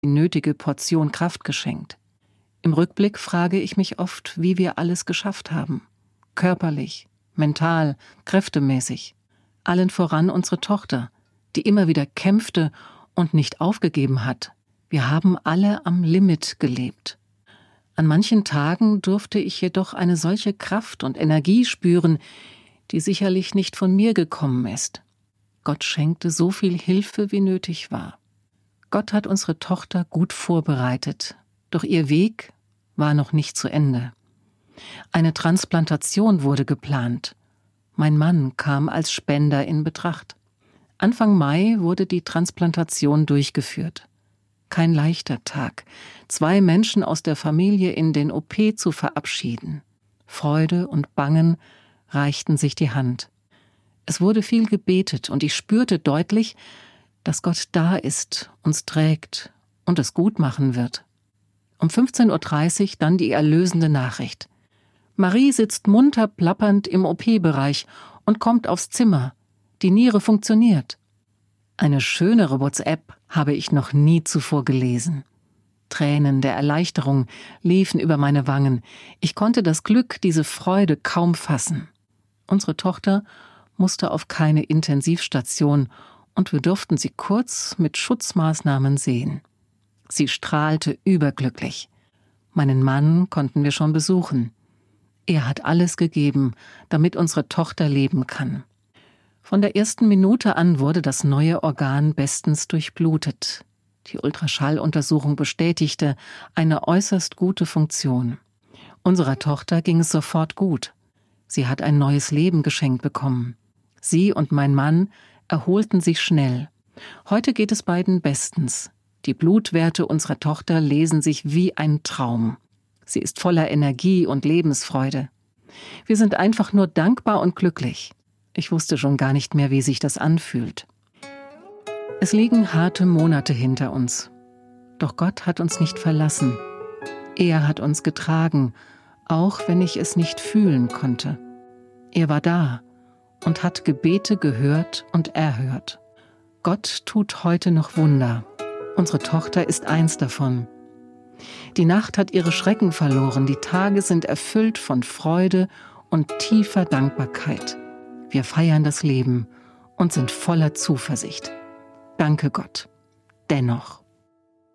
die nötige Portion Kraft geschenkt. Im Rückblick frage ich mich oft, wie wir alles geschafft haben. Körperlich, mental, kräftemäßig. Allen voran unsere Tochter, die immer wieder kämpfte und nicht aufgegeben hat. Wir haben alle am Limit gelebt. An manchen Tagen durfte ich jedoch eine solche Kraft und Energie spüren, die sicherlich nicht von mir gekommen ist. Gott schenkte so viel Hilfe, wie nötig war. Gott hat unsere Tochter gut vorbereitet, doch ihr Weg war noch nicht zu Ende. Eine Transplantation wurde geplant. Mein Mann kam als Spender in Betracht. Anfang Mai wurde die Transplantation durchgeführt. Kein leichter Tag, 2 Menschen aus der Familie in den OP zu verabschieden. Freude und Bangen reichten sich die Hand. Es wurde viel gebetet und ich spürte deutlich, dass Gott da ist, uns trägt und es gut machen wird. Um 15:30 Uhr dann die erlösende Nachricht. Marie sitzt munter plappernd im OP-Bereich und kommt aufs Zimmer. Die Niere funktioniert. Eine schönere WhatsApp habe ich noch nie zuvor gelesen. Tränen der Erleichterung liefen über meine Wangen. Ich konnte das Glück, diese Freude kaum fassen. Unsere Tochter musste auf keine Intensivstation und wir durften sie kurz mit Schutzmaßnahmen sehen. Sie strahlte überglücklich. Meinen Mann konnten wir schon besuchen. Er hat alles gegeben, damit unsere Tochter leben kann. Von der ersten Minute an wurde das neue Organ bestens durchblutet. Die Ultraschalluntersuchung bestätigte eine äußerst gute Funktion. Unserer Tochter ging es sofort gut. Sie hat ein neues Leben geschenkt bekommen. Sie und mein Mann erholten sich schnell. Heute geht es beiden bestens. Die Blutwerte unserer Tochter lesen sich wie ein Traum. Sie ist voller Energie und Lebensfreude. Wir sind einfach nur dankbar und glücklich. Ich wusste schon gar nicht mehr, wie sich das anfühlt. Es liegen harte Monate hinter uns. Doch Gott hat uns nicht verlassen. Er hat uns getragen, auch wenn ich es nicht fühlen konnte. Er war da und hat Gebete gehört und erhört. Gott tut heute noch Wunder. Unsere Tochter ist eins davon. Die Nacht hat ihre Schrecken verloren, die Tage sind erfüllt von Freude und tiefer Dankbarkeit. Wir feiern das Leben und sind voller Zuversicht. Danke Gott. Dennoch.